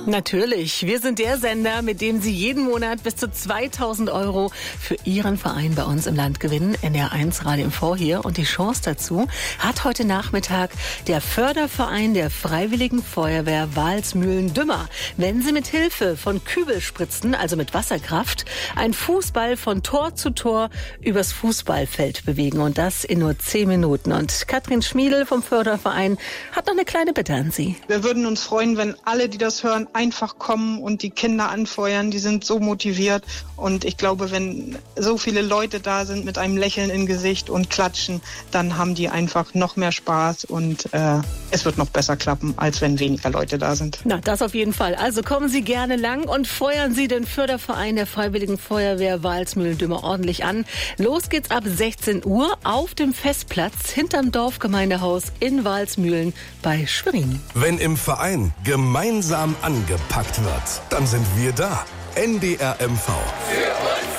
Natürlich, wir sind der Sender, mit dem Sie jeden Monat bis zu 2.000 € für Ihren Verein bei uns im Land gewinnen. NDR1 Radio MV hier. Und die Chance dazu hat heute Nachmittag der Förderverein der Freiwilligen Feuerwehr Walsmühlen-Dümmer. Wenn Sie mit Hilfe von Kübelspritzen, also mit Wasserkraft, einen Fußball von Tor zu Tor übers Fußballfeld bewegen. Und das in nur 10 Minuten. Und Katrin Schmiedl vom Förderverein hat noch eine kleine Bitte an Sie. Wir würden uns freuen, wenn alle, die das hören, einfach kommen und die Kinder anfeuern. Die sind so motiviert. Und ich glaube, wenn so viele Leute da sind mit einem Lächeln im Gesicht und klatschen, dann haben die einfach noch mehr Spaß und es wird noch besser klappen, als wenn weniger Leute da sind. Na, das auf jeden Fall. Also kommen Sie gerne lang und feuern Sie den Förderverein der Freiwilligen Feuerwehr Walsmühlen-Dümmer ordentlich an. Los geht's ab 16 Uhr auf dem Festplatz hinterm Dorfgemeindehaus in Walsmühlen bei Schwerin. Wenn im Verein gemeinsam angepackt wird, dann sind wir da. NDR MV. Für uns.